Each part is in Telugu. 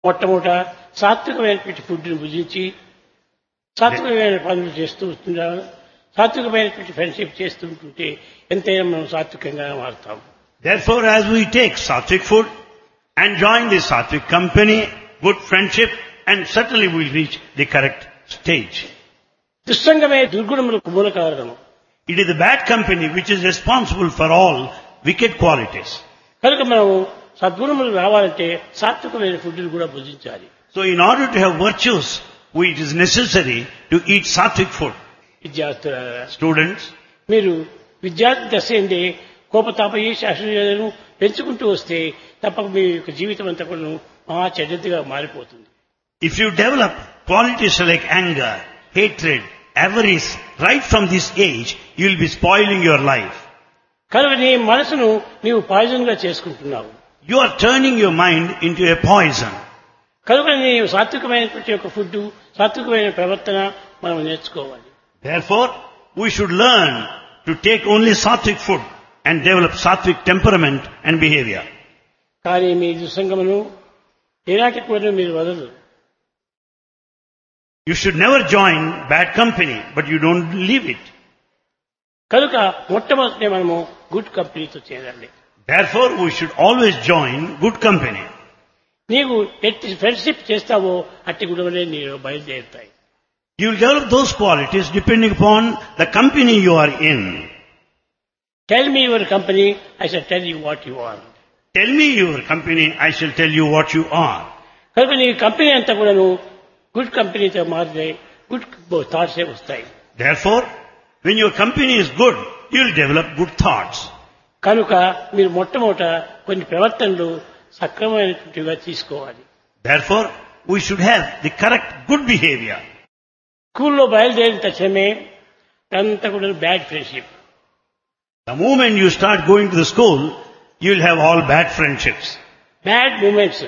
మొట్టమొదట సాత్వికమైనటువంటి ఫుడ్ని భుజించి సాత్వికమైన పనులు చేస్తూ వస్తున్నాము. సాత్వికమైనటువంటి ఫ్రెండ్షిప్ చేస్తూ ఉంటుంటే ఎంతైనా మనం సాత్వికంగా మారుతాం. Therefore, as we take sattvic food and join the sattvic company, good friendship, and certainly we will reach the correct stage. దుస్సంగమే దుర్గుణములకు మూల కారణము. It is the bad company which is responsible for all wicked qualities. కనుక మనం సద్గుణములు రావాలంటే సాత్వికమైన ఫుడ్ని కూడా భుజించాలి. So in order to have virtues, it is necessary to eat sattvic food. విద్యార్థులారా, Students, మీరు విద్యార్థి దశ ఏందే కోపతాపయ్యే శాస్త్రీయులను పెంచుకుంటూ వస్తే తప్పక మీ యొక్క జీవితం అంతా కూడా మహా చెడ్డదిగా మారిపోతుంది. if you develop qualities like anger, hatred, avarice right from this age, you will be spoiling your life. కనుక నీ మనసును నీవు పాయిజన్ గా చేసుకుంటున్నావు. You are turning your mind into a poison. కనుక నీవు సాత్వికమైనటువంటి యొక్క ఫుడ్, సాత్వికమైన ప్రవర్తన మనం నేర్చుకోవాలి. Therefore, we should learn to take only sattvic food and develop sattvic temperament and behavior. కానీ మీ దుస్సంగమును ఏనాటికి కూడా మీరు వదలరు. You should never join bad company, but you don't leave it. కనుక మొట్టమొదటి మనము గుడ్ కంపెనీతో చేరాలి. Therefore, we should always join good company. నీవు ఎట్టి ఫ్రెండ్షిప్ చేస్తావో అట్టి గుణములే నీవు బయలుదేరుతాయి. You will develop those qualities depending upon the company you are in. Tell me your company, I shall tell you what you are. Tell me your company, I shall tell you what you are. కనుక నీ కంపెనీ అంతా కూడాను గుడ్ కంపెనీతో మారితే గుడ్ థాట్సే వస్తాయి. Therefore, when your company is good, you will develop good thoughts. కనుక మీరు మొట్టమొదట కొన్ని ప్రవర్తనలు సక్రమమైనటువంటివిగా తీసుకోవాలి. Therefore, we should have the correct good behavior. స్కూల్లో బయలుదేరిన తక్షణమే అంతా కూడా bad friendship. The moment you start going to the school, you will have all bad friendships. Bad moments,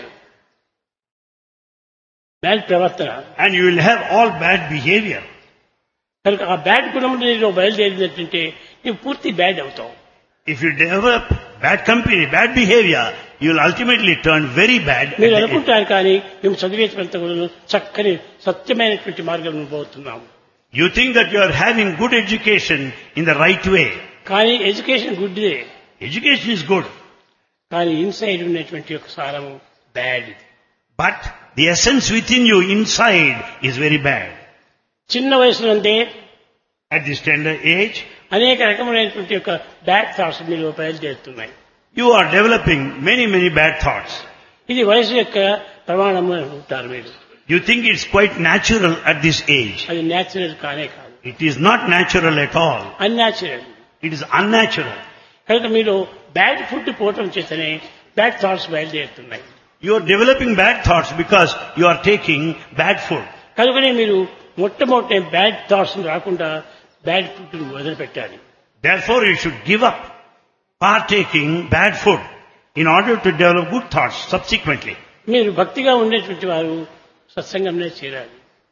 bad ప్రవర్తన. And you will have all bad behavior. కనుక ఆ బ్యాడ్ గుణములు నీలో బయలుదేరినట్టుంటే నువ్వు పూర్తి బ్యాడ్ అవుతావు. If you develop bad company, bad behavior, you will ultimately turn very bad. మీరు అనుకుంటారు కానీ మేము చదివేంత కూడా చక్కని సత్యమైనటువంటి మార్గం పోతున్నాము. You think that you are having good education in the right way. కానీ ఎడ్యుకేషన్ గుడ్దే, Education is good, కానీ ఇన్సైడ్ ఉన్నటువంటి యొక్క సారము bad. but the essence within you inside is very bad. చిన్న వయసులోనే At this tender age, అనేక రకమైనటువంటి యొక్క బ్యాడ్ థాట్స్ మీలో బయలుదేరుతున్నాయి. you are developing many bad thoughts. ఇది వయసు యొక్క ప్రమాణము అనుకుంటారు మీరు. You think it's quite natural at this age. అది న్యాచురల్ కానే కాదు, It is not natural at all. Unnatural. It is unnatural. కనుక మీరు బ్యాడ్ ఫుడ్ పోవటం చేతనే bad thoughts బయలుదేరుతున్నాయి. You are developing bad thoughts because you are taking bad food. కనుకనే మీరు మొట్టమొదటి బ్యాడ్ థాట్స్ రాకుండా బ్యాడ్ ఫుడ్ వదిలిపెట్టాలి. Therefore, you should give up partaking bad food in order to develop good thoughts subsequently. మీరు భక్తిగా ఉండేటువంటి వారు సత్సంగంలో చేరాలి.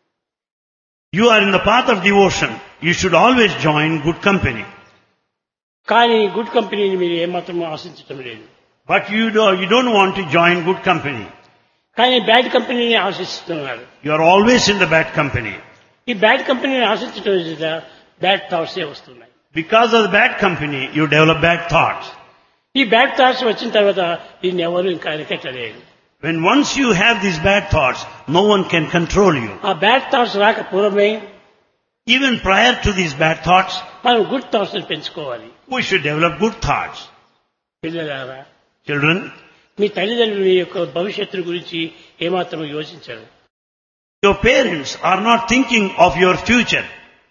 You are in the path of devotion. You should always join good company. కానీ గుడ్ కంపెనీని మీరు ఏమాత్రం ఆశించటం లేదు. But you don't want to join good company. కానీ బ్యాడ్ కంపెనీని ఆశిస్తున్నారు. You are always in the bad company. ఈ బ్యాడ్ కంపెనీని ఆశించడం చేత బ్యాడ్ థాట్సే వస్తున్నాయి. Because of the bad company, you develop bad thoughts. ఈ బ్యాడ్ థాట్స్ వచ్చిన తర్వాత దీన్ని ఎవరు ఇంకా అరికట్టలేరు. When once you have these bad thoughts, no one can control you. ఆ బ్యాడ్ థాట్స్ రాక పూర్వమే Even prior to these bad thoughts, మనం గుడ్ థాట్స్ పెంచుకోవాలి. we should develop good thoughts. పిల్లలారా, Children, మీ తల్లిదండ్రులు మీ యొక్క భవిష్యత్తు గురించి ఏమాత్రం యోచించరు. your parents are not thinking of your future.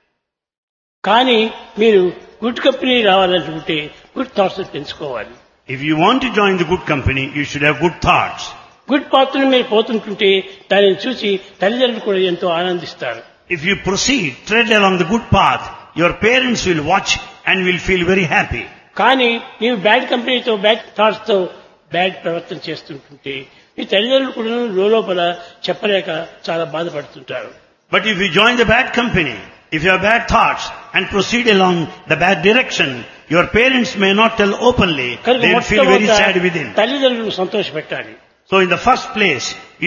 కానీ మీరు గుడ్ కంపెనీ రావాలనుకుంటే గుడ్ థాట్స్ పెంచుకోవాలి. If you want to join the good company, you should have good thoughts. Good పాత్రను మీరు పోతుంటుంటే దానిని చూసి తల్లిదండ్రులు కూడా ఎంతో ఆనందిస్తారు. If you proceed, tread along the good path, your parents will watch and will feel very happy. కానీ నీవు బ్యాడ్ కంపెనీతో బ్యాడ్ థాట్స్ తో బ్యాడ్ ప్రవర్తన చేస్తుంటుంటే మీ తల్లిదండ్రులు కూడా లోపల చెప్పలేక చాలా బాధపడుతుంటారు. But if you join the bad company, if you have bad thoughts and proceed along the bad direction, your parents may not tell openly, they will feel very sad within. తల్లిదండ్రులను సంతోషపెట్టాలి. So in the first place, you should make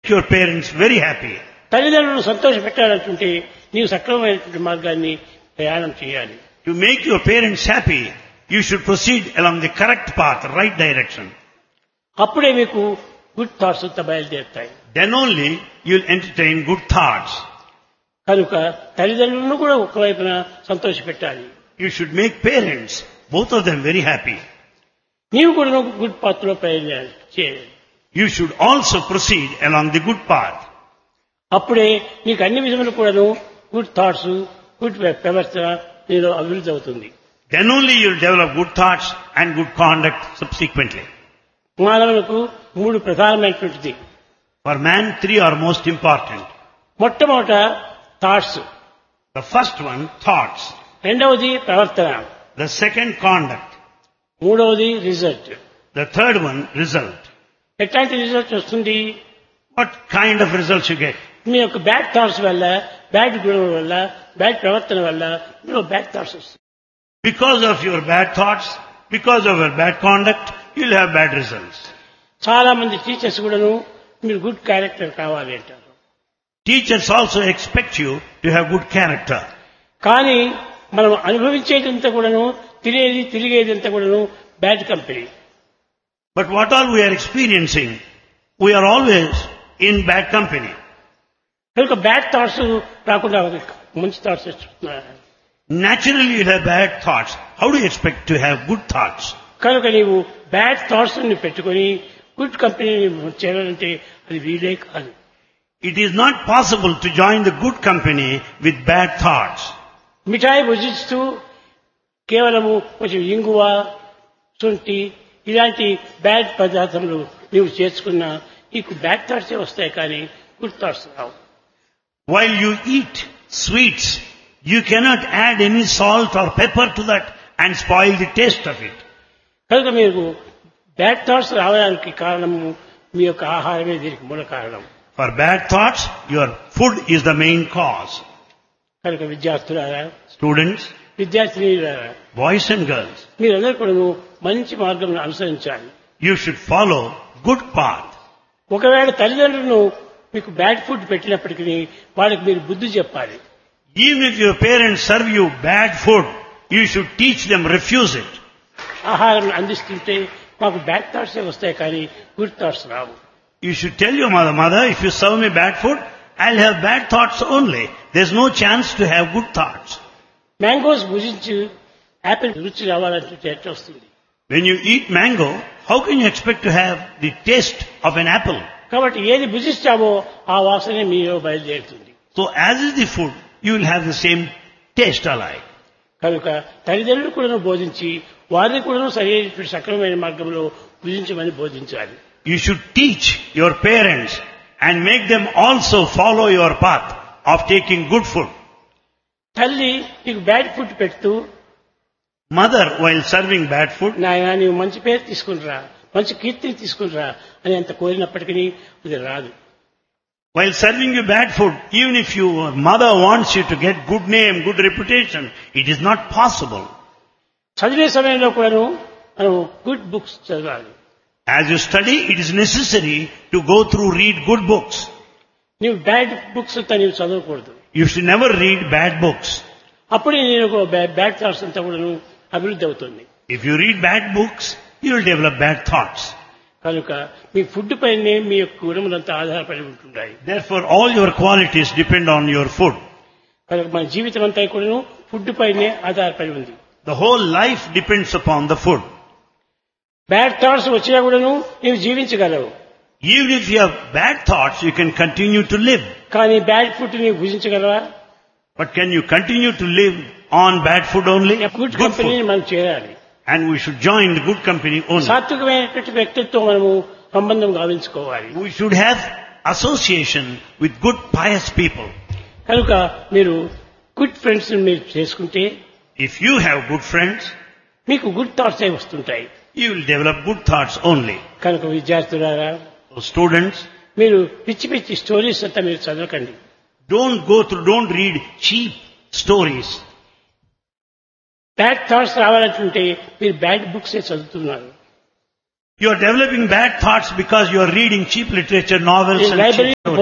your parents very happy. తల్లిదండ్రులను సంతోష పెట్టాలంటుంటే నీవు సక్రమమైనటువంటి మార్గాన్ని ప్రయాణం చేయాలి. To make your parents happy, you should proceed along the correct path, right direction. అప్పుడే మీకు గుడ్ థాట్స్ అంతా బయలుదేరుతాయి. Then only you'll entertain good thoughts. కనుక తల్లిదండ్రులను కూడా ఒకవైపున సంతోష పెట్టాలి. You should make parents, both of them, very happy. నీవు కూడా గుడ్ పాత్ లో ప్రయాణం చేయాలి. You should also proceed along the good path. అప్పుడే నీకు అన్ని విధములు కూడాను గుడ్ థాట్స్, గుడ్ ప్రవర్తన నీలో అభివృద్ధి అవుతుంది. Then only you'll develop good thoughts and good conduct subsequently. మానవులకు 3 ప్రధానమైనటువంటిది. For man, 3 are most important. మొట్టమొదట thoughts, The first one, thoughts. రెండవది ప్రవర్తన, The second, conduct. మూడవది result. The third one, result. ఎట్లాంటి రిజల్ట్ వస్తుంది? What kind of results you get? మీ యొక్క బ్యాడ్ థాట్స్ వల్ల, బ్యాడ్ గుణం వల్ల, బ్యాడ్ ప్రవర్తన వల్ల మీలో బ్యాడ్ థాట్స్ వస్తాయి. Because of your bad thoughts, because of your bad conduct, you'll have bad results. చాలా మంది టీచర్స్ కూడాను మీరు గుడ్ క్యారెక్టర్ కావాలి అంటారు. Teachers also expect you to have good character. కానీ మనం అనుభవించేదంతా కూడాను, తిరిగేదంతా కూడాను bad company. But what all we are experiencing, we are always in bad company. కనుక బ్యాడ్ థాట్స్ రాకుండా మంచి థాట్స్ వస్తున్నాయి. Naturally you'll have bad thoughts. How do you expect to have good thoughts? కనుక నీవు బ్యాడ్ థాట్స్ ని పెట్టుకొని గుడ్ కంపెనీని చేరాలంటే అది వీలే కాదు. It is not possible to join the good company with bad thoughts. మిఠాయి భుజిస్తూ కేవలము కొంచెం ఇంగువ, శుంఠి ఇలాంటి బ్యాడ్ పదార్థములు నీవు చేర్చుకున్నా నీకు బ్యాడ్ థాట్సే వస్తాయి, కానీ good thoughts Rao. While you eat sweets, you cannot add any salt or pepper to that and spoil the taste of it. కనుక మీరు బ్యాడ్ థాట్స్ రావడానికి కారణము మీ యొక్క ఆహారమే దీనికి మూల కారణం. For bad thoughts, your food is the main cause. కనుక విద్యార్థులారా, Students, విద్యార్థినీలారా, boys and girls, మీరందరూ కూడా మంచి మార్గం అనుసరించాలి. you should follow good path. ఒకవేళ తల్లిదండ్రులను మీకు బ్యాడ్ ఫుడ్ పెట్టినప్పటికీ వాళ్ళకి మీరు బుద్ధి చెప్పాలి. Even if your parents serve you bad food, you should teach them, refuse it. ఆహారం అందిస్తుంటే మాకు బ్యాడ్ థాట్సే వస్తాయి, కానీ good thoughts Rao. You should tell your mother, if you serve me bad food, I'll have bad thoughts only. There's no chance to have good thoughts. Mangoes భుజించి Apple రుచి రావాలంటే ఎట్లా వస్తుంది? When you eat mango, how can you expect to have the taste of an apple? కాబట్టి ఏది భుజిస్తావో ఆ వాసనే మీలో బయలుదేరుతుంది. So as is the food, you will have the same taste alike. కనుక తల్లిదండ్రులు కూడా బోధించి వారిని కూడా సరైన సక్రమమైన మార్గంలో భుజించమని బోధించాలి. You should teach your parents and make them also follow your path of taking good food. తల్లి నీకు బ్యాడ్ ఫుడ్ పెడుతూ, Mother, while serving bad food, నాయన నీవు మంచి పేరు తీసుకునిరా, మంచి కీర్తిని తీసుకునిరా అని అంత కోరినప్పటికీ అది రాదు. while serving you bad food, even if your mother wants you to get good name, good reputation, it is not possible. చదివే సమయంలో కూడాను మనం గుడ్ బుక్స్ చదవాలి. As you study, it is necessary to go through, read good books. నీవు బ్యాడ్ బుక్స్ అంతా నీవు చదవకూడదు. You should never read bad books. అప్పుడే నేను బ్యాడ్ థాట్స్ అంతా కూడాను అభివృద్ధి అవుతుంది. If you read bad books, you will develop bad thoughts. కనుక మీ ఫుడ్ పైనే మీ యొక్క గుణములంతా ఆధారపడి ఉంటున్నాయి. Therefore, all your qualities depend on your food. కనుక మన జీవితం అంతా కూడాను ఫుడ్ పైనే ఆధారపడి ఉంది. The whole life depends upon the food. Bad thoughts వచ్చినా కూడాను నీవు జీవించగలవు. Even if you have bad thoughts, you can continue to live. కానీ బ్యాడ్ ఫుడ్ నీవు భుజించగలవా? But can you continue to live on bad food only? Good Good కంపెనీని food. మనం చేరాలి. And we should join the good company only. సాత్వికమైనటువంటి వ్యక్తిత్వం మనము సంబంధం గావించుకోవాలి. We should have association with good pious people. కనుక మీరు గుడ్ ఫ్రెండ్స్ మీరు చేసుకుంటే If you have good friends, మీకు గుడ్ థాట్స్ వస్తుంటాయి. you will develop good thoughts only. కనుక విద్యార్థులారా, So students, మీరు పిచ్చి పిచ్చి స్టోరీస్ అంతా మీరు చదవకండి. don't read cheap stories. Bad thoughts రావాలంటే మీరు బ్యాడ్ బుక్సే చదువుతున్నారు. You are developing bad thoughts because you are reading cheap literature, novels నేను and cheap లైబ్రరీకి stories.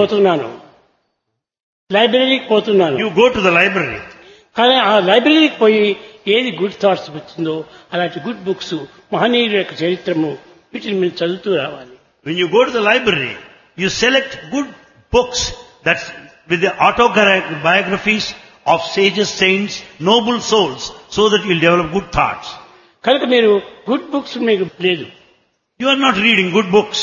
పోతున్నాను. You go to the library. కానీ ఆ లైబ్రరీకి పోయి ఏది గుడ్ థాట్స్ వచ్చిందో అలాంటి గుడ్ బుక్స్ మహనీయుల యొక్క చరిత్రము వీటిని మీరు చదువుతూ రావాలి. When you go to the library, you select good books that's with the autobiographies of sages, saints, noble souls, so that you'll develop good thoughts. కనుక మీరు గుడ్ బుక్స్ మీకు లేదు. You are not reading good books.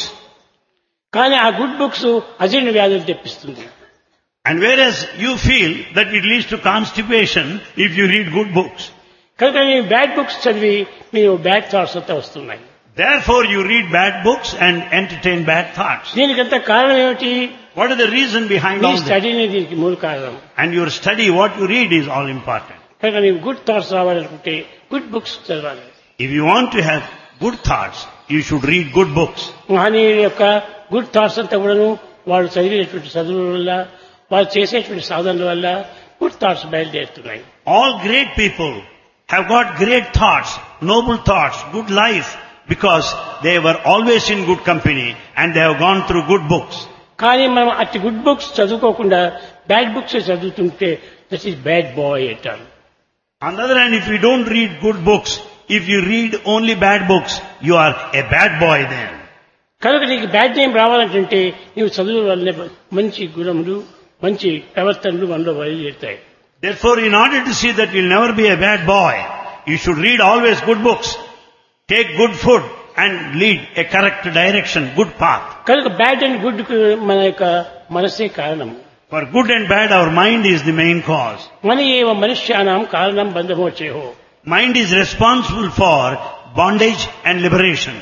కానీ ఆ గుడ్ బుక్స్ అజీర్ణ వ్యాధులు తెప్పిస్తుంది. And whereas you feel that it leads to constipation if you read good books. కనుక మీరు బ్యాడ్ బుక్స్ చదివి మీరు బ్యాడ్ థాట్స్ అంతా వస్తున్నాయి. Therefore you read bad books and entertain bad thoughts. దీనికంతా కారణం ఏమిటి? What is the reason behind me all this? స్టడీనే దీనికి మూల కారణం. And your study, what you read is all important. కనుక మీకు గుడ్ థాట్స్ రావాలనుకుంటే గుడ్ బుక్స్ చదవాలి. If you want to have good thoughts, you should read good books. మహనీయుల యొక్క గుడ్ థాట్స్ అంతా కూడాను వాళ్ళు చదివినటువంటి చదువుల వల్ల వాళ్ళు చేసేటువంటి సాధనల వల్ల good thoughts బయలుదేరుతున్నాయి. All great people have got great thoughts, noble thoughts, good life, because they were always in good company and they have gone through good books. కానీ మనం అట్టి గుడ్ బుక్స్ చదువుకోకుండా బ్యాడ్ బుక్స్ చదువుతుంటే దట్ ఈస్ బ్యాడ్ బాయ్ అంటారు. On the other hand, if you don't read good books, if you read only bad books, you are a bad boy then. కనుక నీకు బ్యాడ్ నేమ్ రావాలంటే నీవు చదువు వల్లనే మంచి గుణములు మంచి ప్రవర్తనలు మనలో బయలుదేరుతాయి. Therefore, in order to see that you'll never be a bad boy, you should read always good books, take good food and lead a correct direction, good path. కనుక బ్యాడ్ అండ్ గుడ్ మన యొక్క మనసే కారణం. For good and bad, our mind is the main cause. మన ఏవ మనుష్యానాం కారణం బంధమోచేహో. Mind is responsible for bondage and liberation.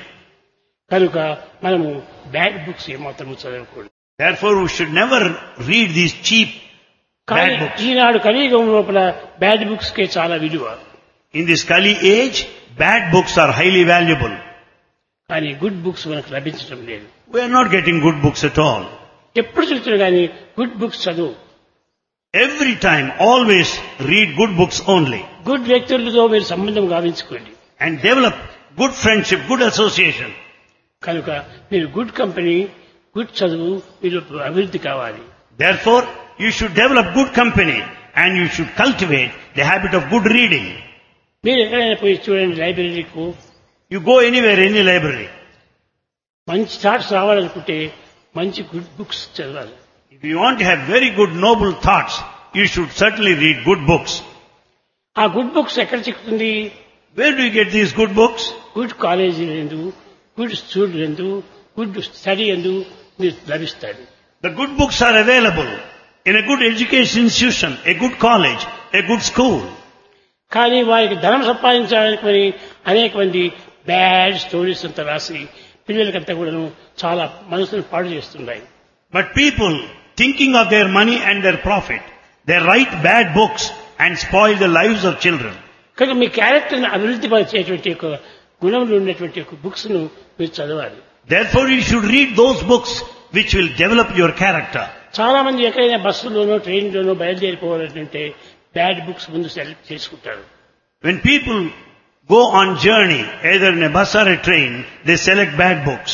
కనుక మనము బ్యాడ్ బుక్స్ ఏమాత్రం చదవకూడదు. Therefore, we should never read these cheap కానీ bad books. ఈనాడు కలియుగం లోపల బ్యాడ్ బుక్స్ కే చాలా విలువ. In this Kali age, bad books are highly valuable. కానీ గుడ్ బుక్స్ మనకు లభించడం లేదు. We are not getting good books at all. ఎప్పుడు చూసినా కానీ గుడ్ బుక్స్ చదువు. Every time, always read good books only. Good వ్యక్తులతో మీరు సంబంధం గావించుకోండి. And develop good friendship, good association. కనుక మీరు గుడ్ కంపెనీ గుడ్ చదువు మీరు అభివృద్ధి కావాలి. Therefore, you should develop good company and you should cultivate the habit of good reading. మీరు ఎక్కడైనా పోయి చూడండి లైబ్రరీకు. You go anywhere, any library. మంచి థాట్స్ రావాలనుకుంటే మంచి గుడ్ బుక్స్ చదవాలి. If you want to have very good noble thoughts, you should certainly read good books. ఆ గుడ్ బుక్స్ ఎక్కడ చిక్కుతుంది? Where do you get these good books? Good college ఎందు గుడ్ స్కూల్ ఎందు గుడ్ స్టడీ ఎందు మీరు లభిస్తాయి. The good books are available in a good education institution, a good college, a good school. కానీ వారికి ధనం సంపాదించడానికి అనేక మంది బ్యాడ్ స్టోరీస్ అంతా రాసి పిల్లలకంతా కూడా చాలా మనసును పాడు చేస్తున్నాయి. But people, thinking of their money and their profit, they write bad books and spoil the lives of children. కనుక మీ క్యారెక్టర్ని అభివృద్ధి పరిచేటువంటి ఒక గుణములు ఉన్నటువంటి ఒక బుక్స్ ను మీరు చదవాలి. Therefore, you should read those books which will develop your character. చాలా మంది ఎక్కడైనా బస్సులోనో ట్రైన్లోనో బయలుదేరిపోవాలంటే బ్యాడ్ బుక్స్ ముందు సెలెక్ట్ చేసుకుంటారు. When people go on journey, either in a bus or a train, they select bad books.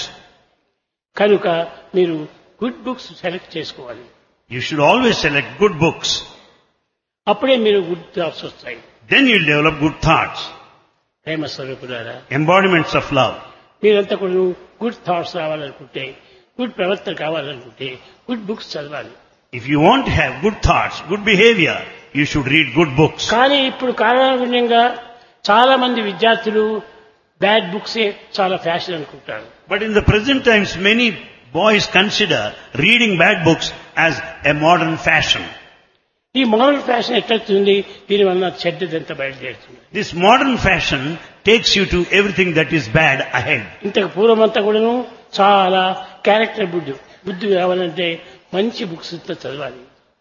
కనుక మీరు గుడ్ బుక్స్ సెలెక్ట్ చేసుకోవాలి. You should always select good books. అప్పుడే మీరు గుడ్ థాట్స్ వస్తాయి. Then you'll develop good thoughts, ప్రేమ స్వరూపులారా, embodiments of love. మీరంతా కూడా గుడ్ థాట్స్ రావాలనుకుంటే గుడ్ ప్రవర్తన కావాలనుకుంటే గుడ్ బుక్స్ చదవాలి. If you want to have good thoughts, good behavior, you should read good books. కానీ ఇప్పుడు కాలానుగుణంగా చాలా మంది విద్యార్థులు బ్యాడ్ బుక్సే చాలా ఫ్యాషన్ అనుకుంటారు. But in the present times, many boys consider reading bad books as a modern fashion. ఈ మోడల్ ఫ్యాషన్ ఎట్లవుతుంది? దీనివల్ల చెడ్డదంతా బయలుదేరుతుంది. This modern fashion takes you to everything that is bad ahead. ఇంతకు పూర్వమంతా కూడాను చాలా క్యారెక్టర్ బుద్ధి కావాలంటే మంచి బుక్స్ చదవాలి.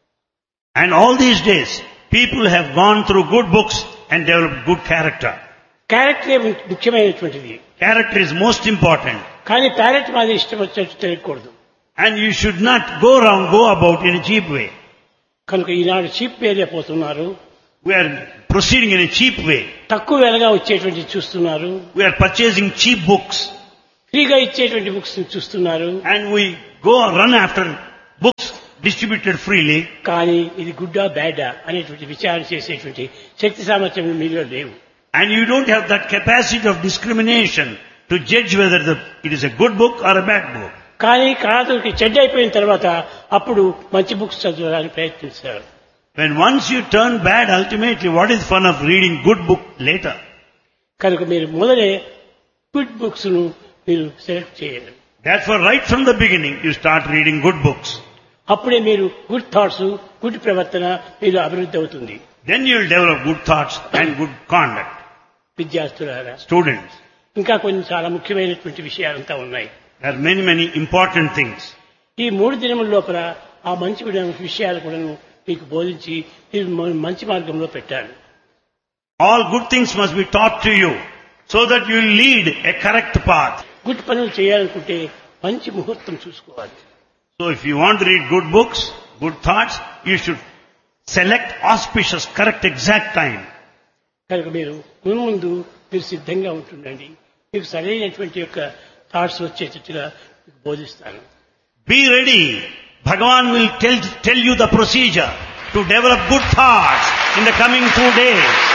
And all these days, people have gone through good books and developed good character. క్యారెక్టరే ముఖ్యమైనటువంటిది. Character is most important. కానీ ప్యారెట్ మాది ఇష్టం వచ్చేట్టు తెలియకూడదు. And you should not go about in a cheap way. కనుక ఈనాడు చీప్ వేరే పోతున్నారు. We are proceeding in a cheap way. తక్కువ వెలగా వచ్చేటువంటి చూస్తున్నారు. We are purchasing cheap books. ఫ్రీగా ఇచ్చేటువంటి బుక్స్ చూస్తున్నారు. And we go run after books distributed freely. కానీ ఇది గుడ్డా బ్యాడా అనేటువంటి విచారణ చేసేటువంటి శక్తి సామర్థ్యం మీలో లేవు. And you don't have that capacity of discrimination to judge whether it is a good book or a bad book. కానీ కాదుకి చెడ్డ అయిపోయిన తర్వాత అప్పుడు మంచి బుక్స్ చదవడానికి ప్రయత్నిస్తారు. When once you turn bad, ultimately what is fun of reading good book later? కనుక మీరు మొదలే గుడ్ బుక్స్ ను మీరు సెలెక్ట్ చేయాలి. Therefore, right from the beginning, you start reading good books. అప్పుడే మీరు గుడ్ థాట్స్ గుడ్ ప్రవర్తన మీరు అభివృద్ధి అవుతుంది. Then you will develop good thoughts and good conduct. విద్యార్థులారా, Students, ఇంకా కొన్ని చాలా ముఖ్యమైనటువంటి విషయాలంతా ఉన్నాయి. there are many, many important things. ఈ 3 దినముల లోపల ఆ మంచి విషయాలు కూడా మీకు బోధించి మీరు మంచి మార్గంలో పెట్టాలి. All good things must be taught to you so that you will lead a correct path. Good పనులు చేయాలనుకుంటే మంచి ముహూర్తం చూసుకోవాలి. So if you want to read good books, good thoughts, you should select auspicious, correct, exact time. కనుక మీరు ముందు మీరు సిద్ధంగా ఉంటుండండి. మీకు సరైనటువంటి యొక్క థాట్స్ వచ్చేటట్టుగా మీకు బోధిస్తాను. Be ready. Bhagavan will tell you the procedure to develop good thoughts in the coming 2 days.